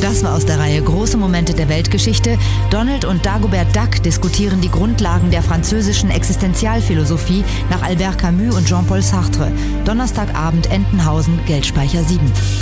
Das war aus der Reihe Große Momente der Weltgeschichte. Donald und Dagobert Duck diskutieren die Grundlagen der französischen Existenzialphilosophie nach Albert Camus und Jean-Paul Sartre. Donnerstagabend, Entenhausen, Geldspeicher 7.